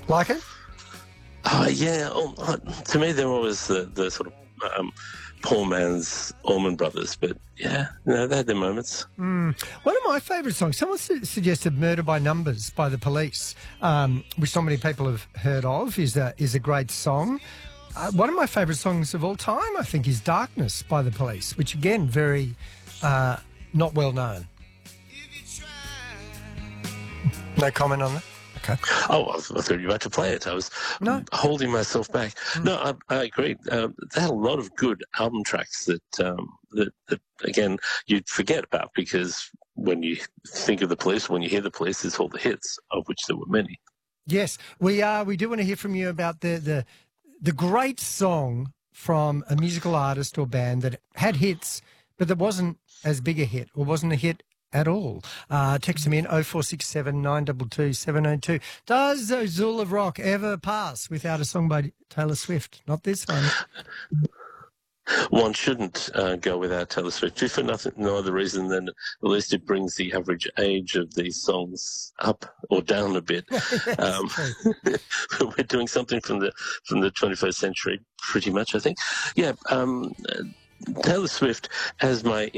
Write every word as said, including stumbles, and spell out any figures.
Like it? Uh, yeah, oh, uh, to me they're always the, the sort of um, poor man's Allman Brothers, but yeah, you know, they had their moments. Mm. One of my favourite songs, someone su- suggested Murder by Numbers by The Police, um, which not many people have heard of, is a, is a great song. Uh, one of my favourite songs of all time, I think, is Darkness by The Police, which, again, very uh, not well known. No comment on that? Okay. Oh, I, was, I thought you were about to play it. I was No. holding myself back. Mm. No, I, I agree. Um, they had a lot of good album tracks that, um, that, that, again, you'd forget about because when you think of The Police, when you hear The Police, there's all the hits, of which there were many. Yes, we are. We do want to hear from you about the, the, the great song from a musical artist or band that had hits, but that wasn't as big a hit or wasn't a hit at all. Uh, text them in oh four six seven, nine two two, seven oh two. Does Azul of Rock ever pass without a song by Taylor Swift? Not this one. One shouldn't uh, go without Taylor Swift, if for nothing, no other reason than at least it brings the average age of these songs up or down a bit. um, we're doing something from the from the twenty-first century, pretty much, I think. Yeah, um, Taylor Swift has my